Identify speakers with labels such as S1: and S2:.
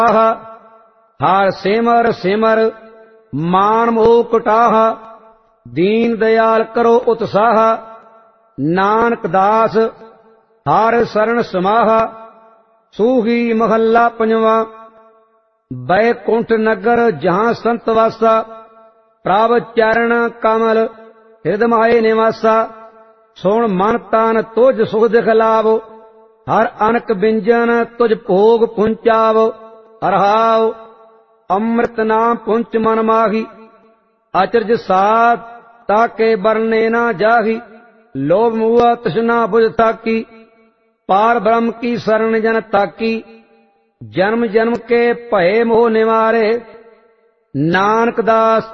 S1: ਹਰ ਸਿਮਰ ਸਿਮਰ ਮਾਨ ਮੋਹ ਕਟਾਹ। ਦੀਨ ਦਿਆਲ ਕਰੋ ਉਤਸਾਹ। ਨਾਨਕ ਦਾਸ ਹਰ ਸਰਣ ਸਮਾਹ। ਸੂਹੀ ਮਹੱਲਾ ਪੰਜਵਾਂ। ਬੈਕੁੰਠ ਨਗਰ ਜਹਾਂ ਸੰਤ ਵਾਸਾ। ਪ੍ਰਭ ਚਰਨ ਕਮਲ ਹਿਰਦਿ ਨਿਵਾਸਾ। ਸੁਣ ਮਨ ਤਨ ਤੁਝ ਸੁਖ ਦਿਖ ਲਾਭ। ਹਰ ਅਨਕ ਬਿੰਜਨ ਤੁਝ ਭੋਗ ਪੁੰਚਾਵ। ਰਹਾਉ ਅੰਮ੍ਰਿਤ ਨਾਮ ਪੁੰਚ ਮਨ ਮਾਹੀ। ਅਚਰਜ ਸਾਧ ਤਾਕੇ ਬਰਨੇ ਨਾ ਜਾਹੀ। ਲੋਭ ਮੋਹ ਤ੍ਰਿਸ਼ਨਾ ਬੁਝ ਤਾਕੀ। ਪਾਰ ਬ੍ਰਹਮ ਕੀ ਸਰਣ ਜਨ ਤਾਕੀ। ਜਨਮ ਜਨਮ ਕੇ ਭਏ ਮੋਹ ਨਿਵਾਰੇ। ਨਾਨਕ ਦਾਸ